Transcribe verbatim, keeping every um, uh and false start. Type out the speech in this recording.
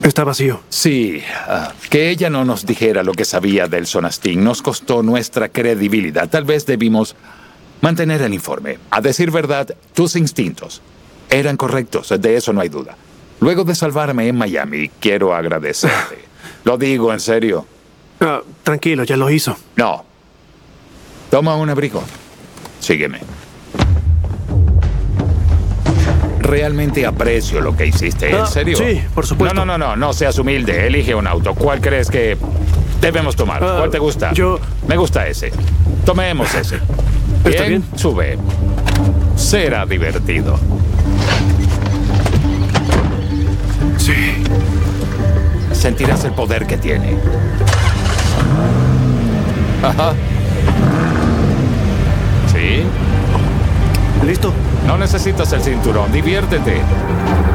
Está vacío. Sí, uh, que ella no nos dijera lo que sabía del Sonastin nos costó nuestra credibilidad. Tal vez debimos mantener el informe. A decir verdad, tus instintos eran correctos, de eso no hay duda. Luego de salvarme en Miami, quiero agradecerte. Lo digo en serio. Uh, tranquilo, ya lo hizo. No. Toma un abrigo. Sígueme. Realmente aprecio lo que hiciste. ¿En Ah, serio? sí, por supuesto. No, no, no, no, no seas humilde. Elige un auto. ¿Cuál crees que debemos tomar? Ah, ¿Cuál te gusta? yo- Me gusta ese. Tomemos ese. ¿Está bien? Sube. Será divertido. Sí. Sentirás el poder que tiene. Ajá. ¿Sí? ¿Listo? No necesitas el cinturón. Diviértete.